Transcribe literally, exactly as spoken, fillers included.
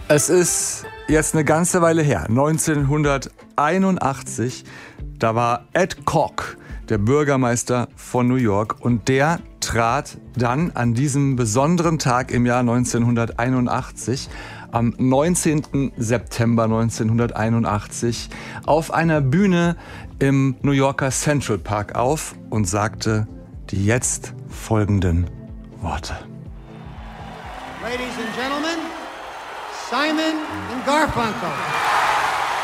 Es ist jetzt eine ganze Weile her, neunzehnhunderteinundachtzig, da war Ed Koch, der Bürgermeister von New York, und der trat dann an diesem besonderen Tag im Jahr neunzehnhunderteinundachtzig, am neunzehnten September neunzehnhunderteinundachtzig, auf einer Bühne im New Yorker Central Park auf und sagte die jetzt folgenden Worte. Ladies and Gentlemen, Simon and Garfunkel.